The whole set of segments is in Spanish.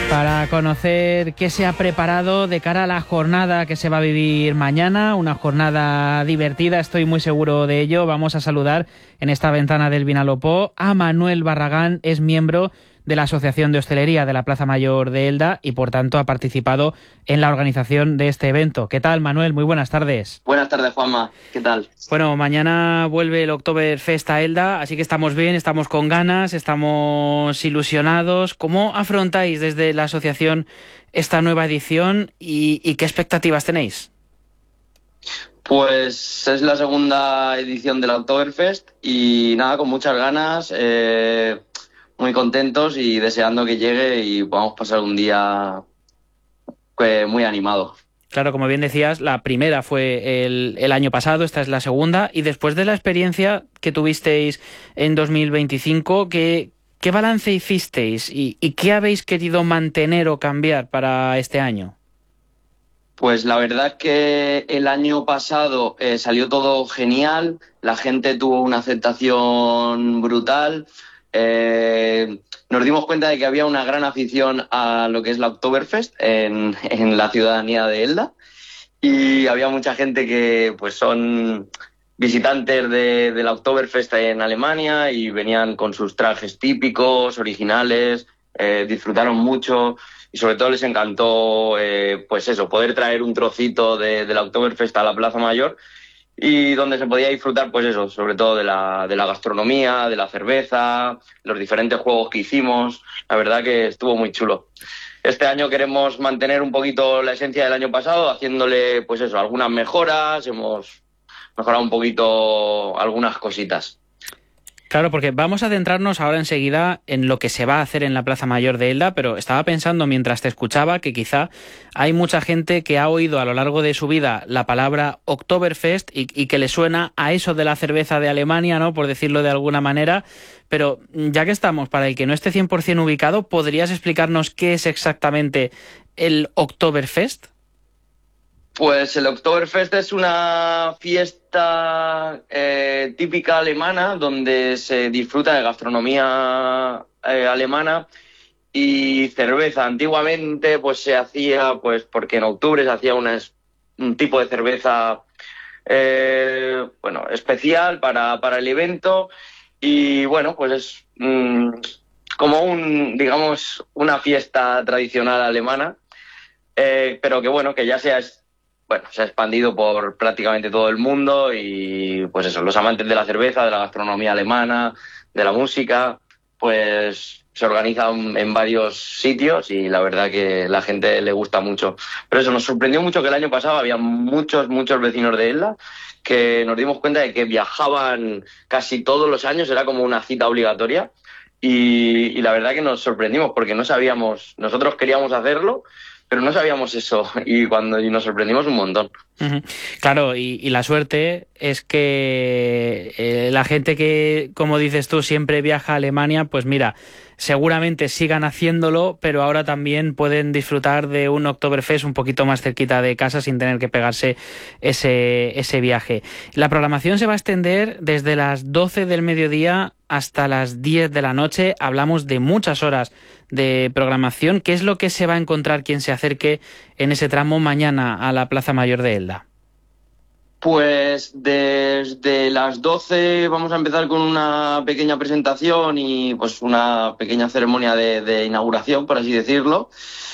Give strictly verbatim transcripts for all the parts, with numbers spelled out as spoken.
Para conocer qué se ha preparado de cara a la jornada que se va a vivir mañana, una jornada divertida, estoy muy seguro de ello. Vamos a saludar en esta ventana del Vinalopó a Manuel Barragán, es miembro de la Asociación de Hostelería de la Plaza Mayor de Elda y por tanto ha participado en la organización de este evento. ¿Qué tal, Manuel? Muy buenas tardes. Buenas tardes, Juanma. ¿Qué tal? Bueno, mañana vuelve el Oktoberfest a Elda, así que estamos bien, estamos con ganas, estamos ilusionados. ¿Cómo afrontáis desde la asociación esta nueva edición y, y qué expectativas tenéis? Pues es la segunda edición del Oktoberfest y nada, con muchas ganas, eh, muy contentos y deseando que llegue y podamos pasar un día pues, muy animado. Claro, como bien decías, la primera fue el, el año pasado, esta es la segunda, y después de la experiencia que tuvisteis en dos mil veinticinco, ¿qué, qué balance hicisteis y, y qué habéis querido mantener o cambiar para este año? Pues la verdad es que el año pasado eh, salió todo genial, la gente tuvo una aceptación brutal, eh, nos dimos cuenta de que había una gran afición a lo que es la Oktoberfest en, en la ciudadanía de Elda y había mucha gente que pues son visitantes de, de la Oktoberfest en Alemania y venían con sus trajes típicos, originales, eh, disfrutaron mucho. Y sobre todo les encantó, eh, pues eso, poder traer un trocito de, de la Oktoberfest a la Plaza Mayor y donde se podía disfrutar, pues eso, sobre todo de la, de la gastronomía, de la cerveza, los diferentes juegos que hicimos. La verdad que estuvo muy chulo. Este año queremos mantener un poquito la esencia del año pasado, haciéndole, pues eso, algunas mejoras, hemos mejorado un poquito algunas cositas. Claro, porque vamos a adentrarnos ahora enseguida en lo que se va a hacer en la Plaza Mayor de Elda, pero estaba pensando mientras te escuchaba que quizá hay mucha gente que ha oído a lo largo de su vida la palabra Oktoberfest y, y que le suena a eso de la cerveza de Alemania, ¿no? Por decirlo de alguna manera. Pero ya que estamos, para el que no esté cien por ciento ubicado, ¿podrías explicarnos qué es exactamente el Oktoberfest? Pues el Oktoberfest es una fiesta eh, típica alemana donde se disfruta de gastronomía eh, alemana y cerveza. Antiguamente pues se hacía, pues porque en octubre se hacía una, un tipo de cerveza eh, bueno, especial para, para el evento y bueno, pues es mm, como un, digamos, una fiesta tradicional alemana, eh, pero que bueno, que ya sea Bueno, se ha expandido por prácticamente todo el mundo y pues eso, los amantes de la cerveza, de la gastronomía alemana, de la música, pues se organizan en varios sitios y la verdad que la gente le gusta mucho. Pero eso, nos sorprendió mucho que el año pasado había muchos, muchos vecinos de Elda que nos dimos cuenta de que viajaban casi todos los años, era como una cita obligatoria y, y la verdad que nos sorprendimos porque no sabíamos, nosotros queríamos hacerlo, pero no sabíamos eso y cuando y nos sorprendimos un montón. Uh-huh. Claro, y, y la suerte es que eh, la gente que, como dices tú, siempre viaja a Alemania, pues mira, seguramente sigan haciéndolo, pero ahora también pueden disfrutar de un Oktoberfest un poquito más cerquita de casa sin tener que pegarse ese, ese viaje. La programación se va a extender desde las doce del mediodía hasta las diez de la noche. Hablamos de muchas horas de programación. ¿Qué es lo que se va a encontrar quien se acerque en ese tramo mañana a la Plaza Mayor de Elda? Pues desde las doce vamos a empezar con una pequeña presentación y pues una pequeña ceremonia de, de inauguración, por así decirlo.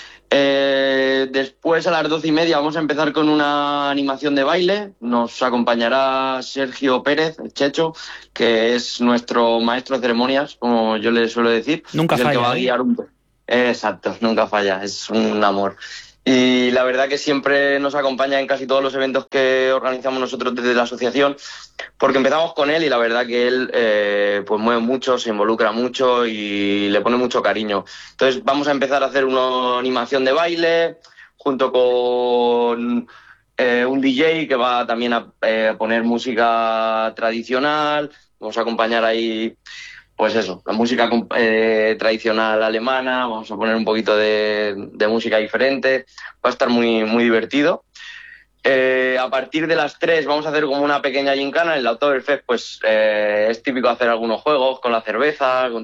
Eh, después a las doce y media vamos a empezar con una animación de baile. Nos acompañará Sergio Pérez, el Checho, que es nuestro maestro de ceremonias, como yo le suelo decir. Nunca es el falla, que va a guiar un... Exacto, nunca falla, es un amor. Y la verdad que siempre nos acompaña en casi todos los eventos que organizamos nosotros desde la asociación, porque empezamos con él y la verdad que él eh, pues mueve mucho, se involucra mucho y le pone mucho cariño. Entonces vamos a empezar a hacer una animación de baile junto con eh, un D J que va también a eh, poner música tradicional. Vamos a acompañar ahí, pues eso, la música eh, tradicional alemana, vamos a poner un poquito de, de música diferente, va a estar muy, muy divertido. Eh, a partir de las tres vamos a hacer como una pequeña gincana. En el Oktoberfest pues eh, es típico hacer algunos juegos con la cerveza, con tal,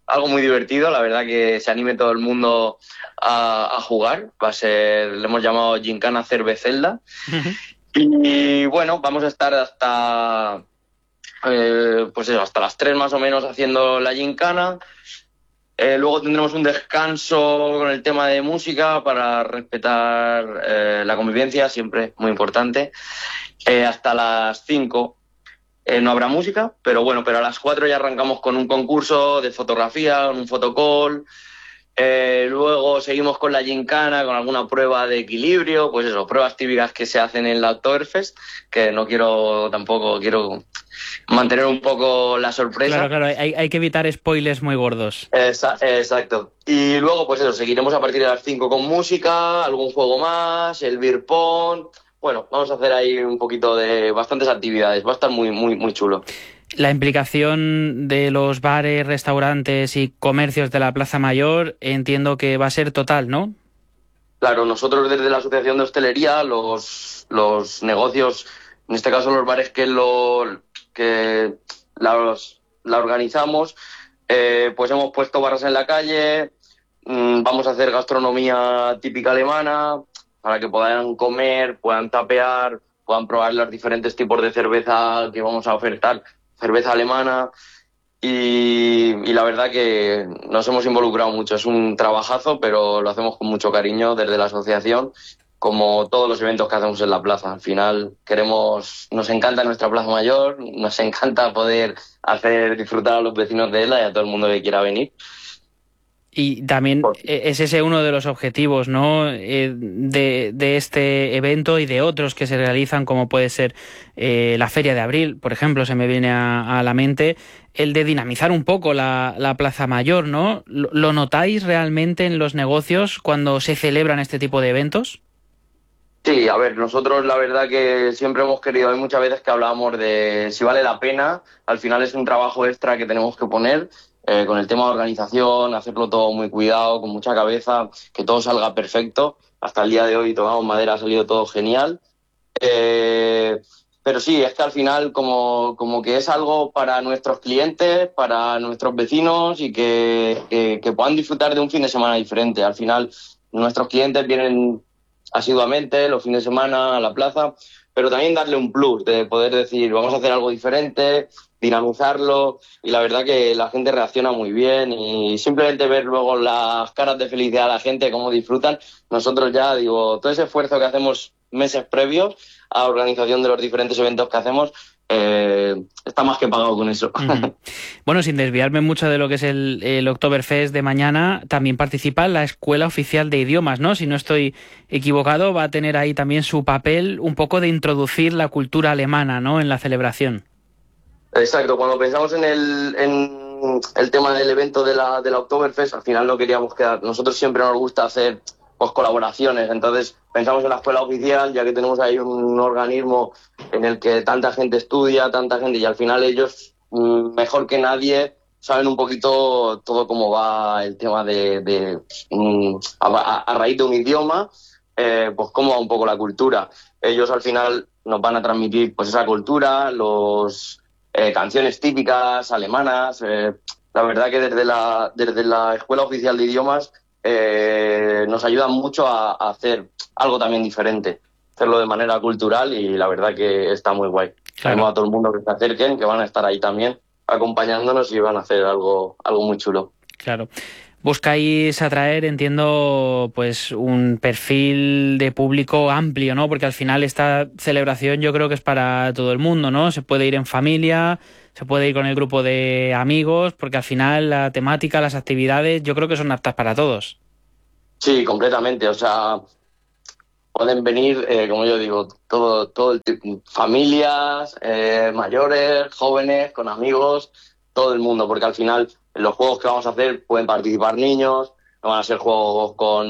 algo muy divertido, la verdad que se anime todo el mundo a, a jugar. Va a ser, le hemos llamado Gincana Cervezelda. Uh-huh. Y bueno, vamos a estar hasta, eh, pues eso, hasta las tres más o menos haciendo la gincana. Eh, luego tendremos un descanso con el tema de música para respetar eh, la convivencia, siempre muy importante. Eh, hasta las cinco eh, no habrá música, pero bueno, pero a las cuatro ya arrancamos con un concurso de fotografía, un fotocall. Eh, luego seguimos con la gincana, con alguna prueba de equilibrio, pues eso, pruebas típicas que se hacen en la Oktoberfest, que no quiero tampoco, quiero mantener un poco la sorpresa. Claro, claro, hay, hay que evitar spoilers muy gordos. Esa, exacto. Y luego, pues eso, seguiremos a partir de las cinco con música, algún juego más, el beer pong. Bueno, vamos a hacer ahí un poquito de bastantes actividades, va a estar muy, muy, muy chulo. La implicación de los bares, restaurantes y comercios de la Plaza Mayor entiendo que va a ser total, ¿no? Claro, nosotros desde la Asociación de Hostelería, los, los negocios, en este caso los bares que, lo, que la, la organizamos, eh, pues hemos puesto barras en la calle, mmm, vamos a hacer gastronomía típica alemana para que puedan comer, puedan tapear, puedan probar los diferentes tipos de cerveza que vamos a ofertar. Cerveza alemana y, y la verdad que nos hemos involucrado mucho. Es un trabajazo, pero lo hacemos con mucho cariño desde la asociación, como todos los eventos que hacemos en la plaza. Al final queremos, nos encanta nuestra Plaza Mayor, nos encanta poder hacer disfrutar a los vecinos de ella y a todo el mundo que quiera venir. Y también es ese uno de los objetivos, ¿no? Eh, de, de este evento y de otros que se realizan, como puede ser eh, la Feria de Abril, por ejemplo, se me viene a, a la mente, el de dinamizar un poco la, la Plaza Mayor, ¿no? ¿Lo, ¿Lo notáis realmente en los negocios cuando se celebran este tipo de eventos? Sí, a ver, nosotros la verdad que siempre hemos querido, hay muchas veces que hablábamos de si vale la pena, al final es un trabajo extra que tenemos que poner. Eh, con el tema de organización, hacerlo todo muy cuidado, con mucha cabeza, que todo salga perfecto. Hasta el día de hoy, tomamos madera, ha salido todo genial. Eh, pero sí, es que al final como, como que es algo para nuestros clientes, para nuestros vecinos y que, que, que puedan disfrutar de un fin de semana diferente. Al final nuestros clientes vienen asiduamente los fines de semana a la plaza, pero también darle un plus de poder decir, vamos a hacer algo diferente, dinamizarlo, y la verdad que la gente reacciona muy bien y simplemente ver luego las caras de felicidad de la gente, cómo disfrutan, nosotros ya, digo, todo ese esfuerzo que hacemos meses previos a la organización de los diferentes eventos que hacemos, eh, está más que pagado con eso. Uh-huh. Bueno, sin desviarme mucho de lo que es el, el Oktoberfest de mañana, también participa la Escuela Oficial de Idiomas, ¿no? Si no estoy equivocado, va a tener ahí también su papel un poco de introducir la cultura alemana, ¿no?, en la celebración. Exacto, cuando pensamos en el, en el tema del evento de la, de la Oktoberfest, al final no queríamos quedar, nosotros siempre nos gusta hacer pues colaboraciones, entonces pensamos en la escuela oficial, ya que tenemos ahí un organismo en el que tanta gente estudia, tanta gente, y al final ellos, mejor que nadie, saben un poquito todo cómo va el tema de, de a, a raíz de un idioma, eh, pues cómo va un poco la cultura. Ellos al final nos van a transmitir pues esa cultura, los eh, canciones típicas alemanas. Eh, la verdad que desde la, desde la Escuela Oficial de Idiomas eh, nos ayudan mucho a, a hacer algo también diferente, hacerlo de manera cultural, y la verdad que está muy guay. Claro. Tenemos a todo el mundo que se acerquen, que van a estar ahí también acompañándonos y van a hacer algo, algo muy chulo. Claro. Buscáis atraer, entiendo, pues un perfil de público amplio, ¿no? Porque al final esta celebración yo creo que es para todo el mundo, ¿no? Se puede ir en familia, se puede ir con el grupo de amigos, porque al final la temática, las actividades, yo creo que son aptas para todos. Sí, completamente. O sea, pueden venir, eh, como yo digo, todo, todo el tipo, familias, eh, mayores, jóvenes, con amigos, todo el mundo, porque al final en los juegos que vamos a hacer pueden participar niños, no van a ser juegos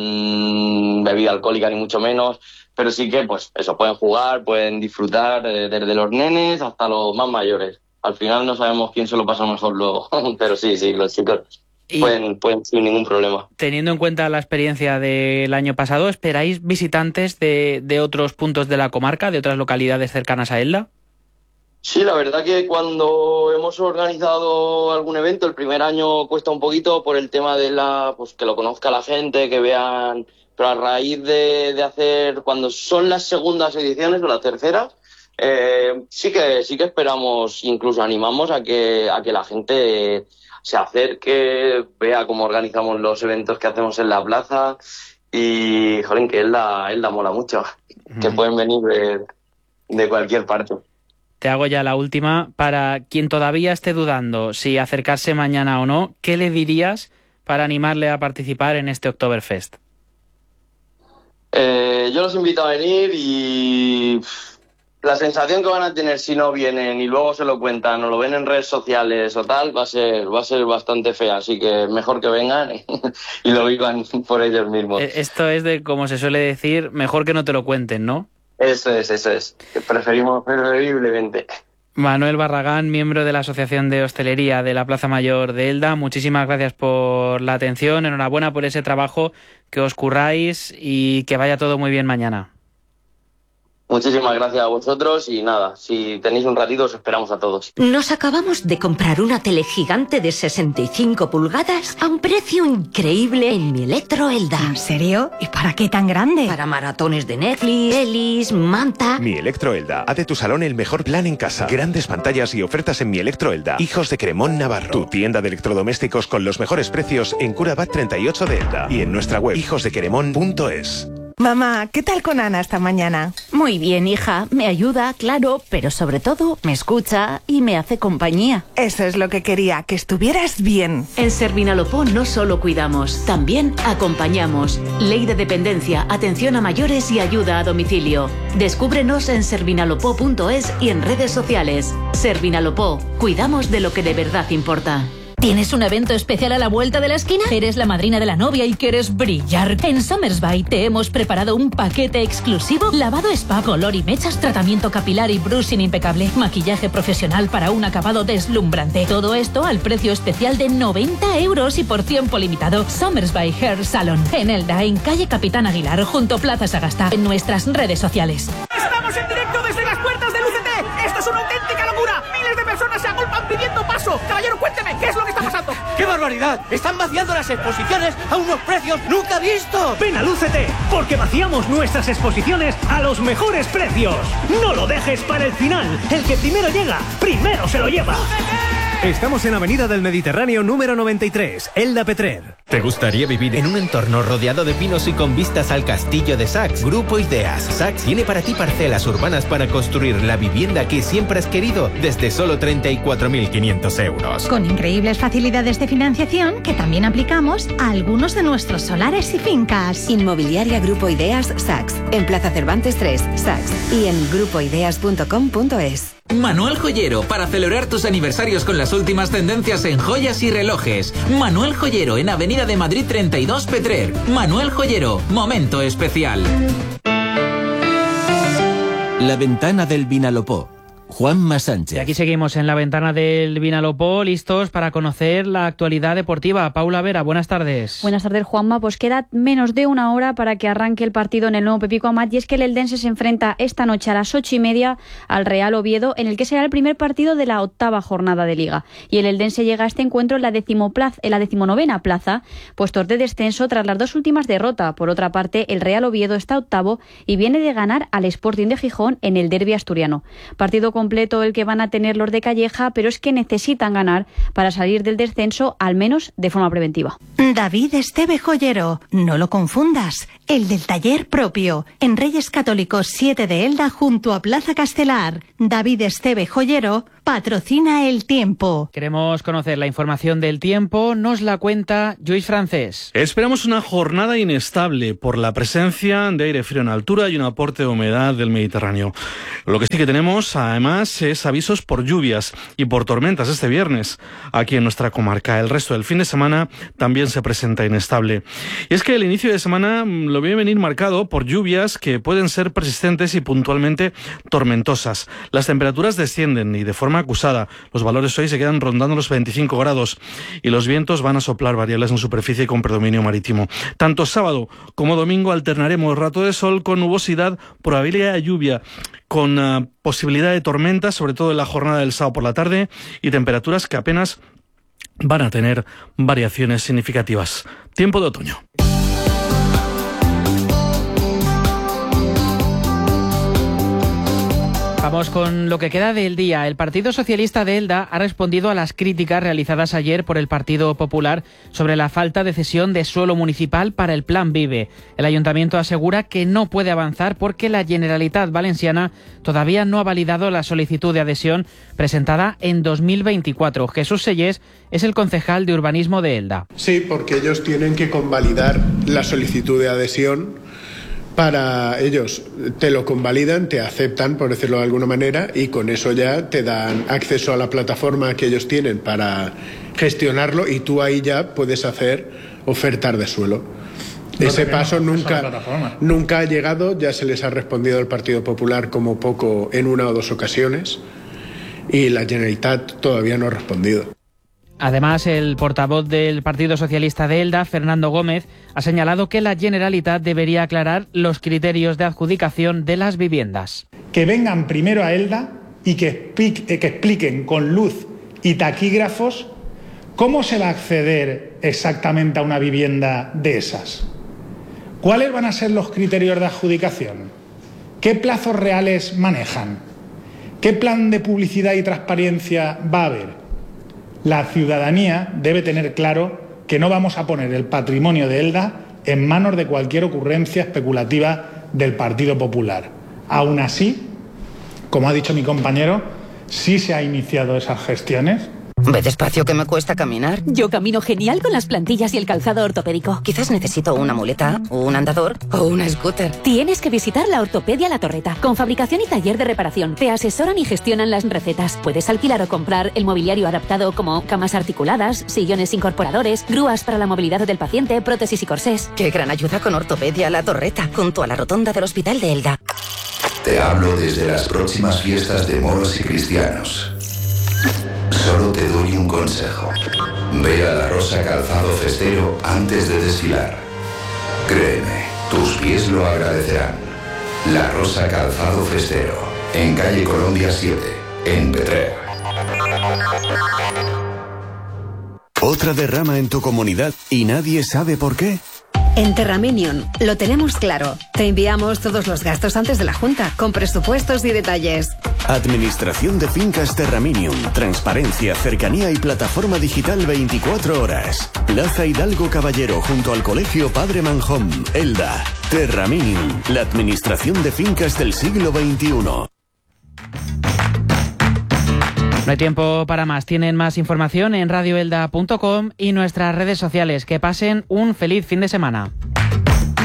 con bebida alcohólica ni mucho menos, pero sí que, pues, eso, pueden jugar, pueden disfrutar eh, desde los nenes hasta los más mayores. Al final no sabemos quién se lo pasa mejor luego, pero sí, sí, los chicos pueden, pueden sin ningún problema. Teniendo en cuenta la experiencia del año pasado, ¿esperáis visitantes de, de otros puntos de la comarca, de otras localidades cercanas a Elda? Sí, la verdad que cuando hemos organizado algún evento, el primer año cuesta un poquito por el tema de la, pues que lo conozca la gente, que vean, pero a raíz de, de hacer, cuando son las segundas ediciones o las terceras, eh, sí que sí que esperamos, incluso animamos a que a que la gente se acerque, vea cómo organizamos los eventos que hacemos en la plaza y, joder, que él la, él la mola mucho, mm. que pueden venir de, de cualquier parte. Te hago ya la última. Para quien todavía esté dudando si acercarse mañana o no, ¿qué le dirías para animarle a participar en este Oktoberfest? Eh, yo los invito a venir y la sensación que van a tener si no vienen y luego se lo cuentan o lo ven en redes sociales o tal, va a ser, va a ser bastante fea. Así que mejor que vengan y lo vivan por ellos mismos. Esto es de, como se suele decir, mejor que no te lo cuenten, ¿no? Eso es, eso es. Preferimos preferiblemente. Manuel Barragán, miembro de la Asociación de Hostelería de la Plaza Mayor de Elda, muchísimas gracias por la atención, enhorabuena por ese trabajo que os curráis y que vaya todo muy bien mañana. Muchísimas gracias a vosotros y nada, si tenéis un ratito os esperamos a todos. Nos acabamos de comprar una tele gigante de sesenta y cinco pulgadas a un precio increíble en Mi Electro Elda. ¿En serio? ¿Y para qué tan grande? Para maratones de Netflix, pelis, manta... Mi Electro Elda. Haz de tu salón el mejor plan en casa. Grandes pantallas y ofertas en Mi Electro Elda. Hijos de Cremón, Navarro. Tu tienda de electrodomésticos con los mejores precios en Curabat treinta y ocho de Elda. Y en nuestra web hijos de cremón punto es. Mamá, ¿qué tal con Ana esta mañana? Muy bien, hija. Me ayuda, claro, pero sobre todo me escucha y me hace compañía. Eso es lo que quería, que estuvieras bien. En Servinalopó no solo cuidamos, también acompañamos. Ley de dependencia, atención a mayores y ayuda a domicilio. Descúbrenos en servinalopó punto es y en redes sociales. Servinalopó, cuidamos de lo que de verdad importa. ¿Tienes un evento especial a la vuelta de la esquina? ¿Eres la madrina de la novia y quieres brillar? En Somersby te hemos preparado un paquete exclusivo: lavado spa, color y mechas, tratamiento capilar y brushing impecable, maquillaje profesional para un acabado deslumbrante. Todo esto al precio especial de noventa euros y por tiempo limitado. Somersby Hair Salon, en Elda, en calle Capitán Aguilar, junto Plaza Sagasta, en nuestras redes sociales. ¡Estamos en directo desde las puertas del U C T! ¡Esto es una auténtica locura! ¡Miles de personas se agolpan pidiendo paso! Caballero, cuénteme, ¿qué es lo que está pasando? ¡Qué barbaridad! ¡Están vaciando las exposiciones a unos precios nunca vistos! Ven al U C T, porque vaciamos nuestras exposiciones a los mejores precios. No lo dejes para el final. El que primero llega, primero se lo lleva. ¡U C T! Estamos en Avenida del Mediterráneo número noventa y tres, Elda Petrer. ¿Te gustaría vivir en un entorno rodeado de pinos y con vistas al castillo de Saks? Grupo Ideas. Saks tiene para ti parcelas urbanas para construir la vivienda que siempre has querido desde solo treinta y cuatro mil quinientos euros. Con increíbles facilidades de financiación que también aplicamos a algunos de nuestros solares y fincas. Inmobiliaria Grupo Ideas Saks. En Plaza Cervantes tres, Saks. Y en grupo ideas punto com punto es. Manuel Joyero, para celebrar tus aniversarios con las últimas tendencias en joyas y relojes. Manuel Joyero, en Avenida de Madrid treinta y dos Petrer. Manuel Joyero, momento especial. La ventana del Vinalopó. Juanma Sánchez. Y aquí seguimos en la ventana del Vinalopó, listos para conocer la actualidad deportiva. Paula Vera, buenas tardes. Buenas tardes, Juanma. Pues queda menos de una hora para que arranque el partido en el nuevo Pepico Amat, y es que el eldense se enfrenta esta noche a las ocho y media al Real Oviedo, en el que será el primer partido de la octava jornada de Liga. Y el eldense llega a este encuentro en la, decimoplaza, en la decimonovena plaza, puestos de descenso tras las dos últimas derrotas. Por otra parte, el Real Oviedo está octavo y viene de ganar al Sporting de Gijón en el derbi asturiano. Partido con completo el que van a tener los de Calleja, pero es que necesitan ganar para salir del descenso, al menos de forma preventiva. David Esteve Joyero, no lo confundas, el del taller propio, en Reyes Católicos siete de Elda, junto a Plaza Castelar. David Esteve Joyero patrocina el tiempo. Queremos conocer la información del tiempo, nos la cuenta Lluís Francés. Esperamos una jornada inestable por la presencia de aire frío en altura y un aporte de humedad del Mediterráneo. Lo que sí que tenemos, además, es avisos por lluvias y por tormentas este viernes aquí en nuestra comarca. El resto del fin de semana también se presenta inestable. Y es que el inicio de semana lo viene venir marcado por lluvias que pueden ser persistentes y puntualmente tormentosas. Las temperaturas descienden y de forma forma acusada. Los valores hoy se quedan rondando los veinticinco grados y los vientos van a soplar variables en superficie con predominio marítimo. Tanto sábado como domingo alternaremos rato de sol con nubosidad, probabilidad de lluvia, con uh, posibilidad de tormentas, sobre todo en la jornada del sábado por la tarde, y temperaturas que apenas van a tener variaciones significativas. Tiempo de otoño. Vamos con lo que queda del día. El Partido Socialista de Elda ha respondido a las críticas realizadas ayer por el Partido Popular sobre la falta de cesión de suelo municipal para el Plan Vive. El Ayuntamiento asegura que no puede avanzar porque la Generalitat Valenciana todavía no ha validado la solicitud de adhesión presentada en dos mil veinticuatro. Jesús Sellés es el concejal de urbanismo de Elda. Sí, porque ellos tienen que convalidar la solicitud de adhesión. Para ellos te lo convalidan, te aceptan, por decirlo de alguna manera, y con eso ya te dan acceso a la plataforma que ellos tienen para gestionarlo, y tú ahí ya puedes hacer ofertas de suelo. No Ese paso nunca, nunca ha llegado, ya se les ha respondido al Partido Popular como poco en una o dos ocasiones, y la Generalitat todavía no ha respondido. Además, el portavoz del Partido Socialista de Elda, Fernando Gómez, ha señalado que la Generalitat debería aclarar los criterios de adjudicación de las viviendas. Que vengan primero a Elda y que, explique, que expliquen con luz y taquígrafos cómo se va a acceder exactamente a una vivienda de esas. ¿Cuáles van a ser los criterios de adjudicación? ¿Qué plazos reales manejan? ¿Qué plan de publicidad y transparencia va a haber? La ciudadanía debe tener claro que no vamos a poner el patrimonio de Elda en manos de cualquier ocurrencia especulativa del Partido Popular. Aún así, como ha dicho mi compañero, sí se han iniciado esas gestiones. Ve despacio, que me cuesta caminar. Yo camino genial con las plantillas y el calzado ortopédico. Quizás necesito una muleta, un andador o una scooter. Tienes que visitar la Ortopedia La Torreta, con fabricación y taller de reparación. Te asesoran y gestionan las recetas. Puedes alquilar o comprar el mobiliario adaptado como camas articuladas, sillones incorporadores, grúas para la movilidad del paciente, prótesis y corsés. Qué gran ayuda con Ortopedia La Torreta, junto a la rotonda del Hospital de Elda. Te hablo desde las próximas fiestas de moros y cristianos. Solo te doy un consejo. Ve a La Rosa Calzado Festero antes de desfilar. Créeme, tus pies lo agradecerán. La Rosa Calzado Festero, en calle Colombia siete, en Petrer. Otra derrama en tu comunidad y nadie sabe por qué. En Terraminion lo tenemos claro. Te enviamos todos los gastos antes de la junta, con presupuestos y detalles. Administración de Fincas Terraminion. Transparencia, cercanía y plataforma digital veinticuatro horas. Plaza Hidalgo Caballero, junto al Colegio Padre Manjón, Elda. Terraminion, la administración de fincas del siglo veintiuno. No hay tiempo para más. Tienen más información en radio elda punto com y nuestras redes sociales. Que pasen un feliz fin de semana.